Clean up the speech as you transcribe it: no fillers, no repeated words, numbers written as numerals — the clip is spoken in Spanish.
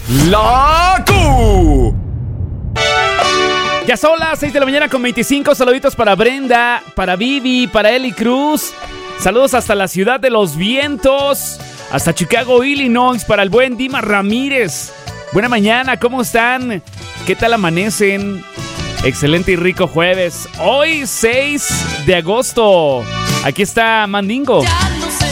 La Q. Ya son las 6 de la mañana con 25. Saluditos para Brenda, para Vivi, para Eli Cruz. Saludos hasta la ciudad de los vientos, hasta Chicago, Illinois, para el buen Dima Ramírez. Buena mañana, ¿cómo están? ¿Qué tal amanecen? Excelente y rico jueves. Hoy 6 de agosto. Aquí está Mandingo. Ya